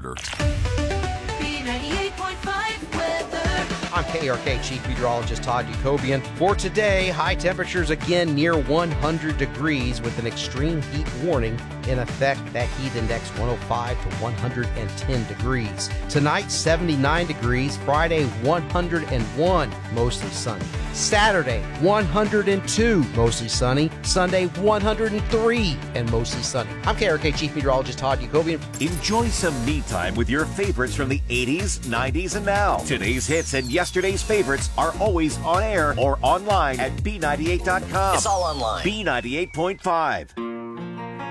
Weather. B98.5 weather. I'm KRK Chief Meteorologist Todd Jacobian. For today, high temperatures again near 100 degrees with an extreme heat warning in effect. That heat index 105 to 110 degrees. Tonight, 79 degrees. Friday, 101, mostly sunny. Saturday, 102, mostly sunny. Sunday, 103 and mostly sunny. I'm KRK Chief Meteorologist Todd Jacobian. Enjoy some me time with your favorites from the 80s, 90s, and now. Today's hits and yesterday's favorites are always on air or online at B98.com. It's all online. B98.5.